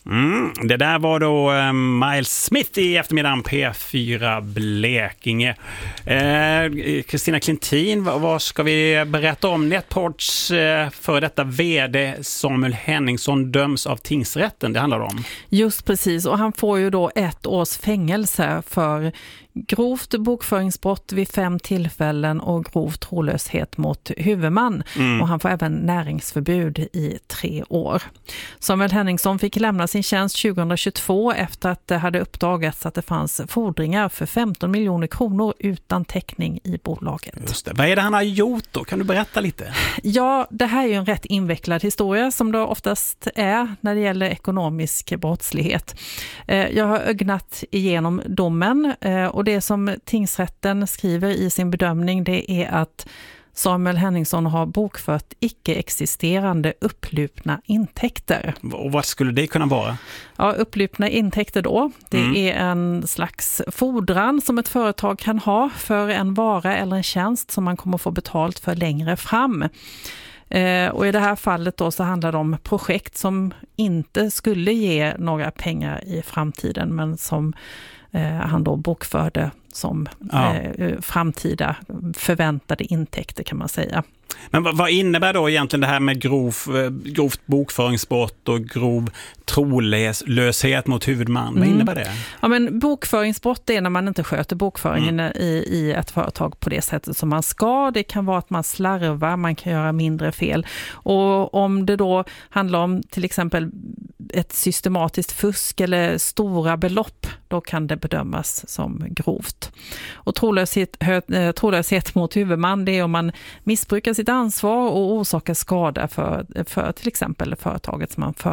Det där var då Miles Smith i eftermiddagen P4 Blekinge. Kristina Klintin, vad ska vi berätta om? Netports för detta vd Samuel Henningsson döms av tingsrätten, det handlar om. Just precis, och han får ju då 1 års fängelse för grovt bokföringsbrott vid 5 tillfällen och grov trolöshet mot huvudman. Och han får även näringsförbud i 3 år. Samuel Henningsson fick lämna sin tjänst 2022 efter att det hade uppdagats att det fanns fordringar för 15 miljoner kronor utan täckning i bolaget. Just det. Vad är det han har gjort då? Kan du berätta lite? Ja, det här är ju en rätt invecklad historia som det oftast är när det gäller ekonomisk brottslighet. Jag har ögnat igenom domen och det som tingsrätten skriver i sin bedömning, det är att Samuel Henningsson har bokfört icke-existerande upplupna intäkter. Och vad skulle det kunna vara? Ja, upplupna intäkter då. Det är en slags fordran som ett företag kan ha för en vara eller en tjänst som man kommer få betalt för längre fram. Och i det här fallet då så handlar det om projekt som inte skulle ge några pengar i framtiden, men som han då bokförde som framtida förväntade intäkter, kan man säga. Men vad innebär då egentligen det här med grovt bokföringsbrott och grov trolöshet mot huvudman? Vad innebär det? Ja, men bokföringsbrott är när man inte sköter bokföringen i ett företag på det sättet som man ska. Det kan vara att man slarvar, man kan göra mindre fel. Och om det då handlar om till exempel ett systematiskt fusk eller stora belopp, då kan det bedömas som grovt. Och trolöshet mot huvudman, det är om man missbrukar sitt ansvar och orsakar skada för till exempel företaget som man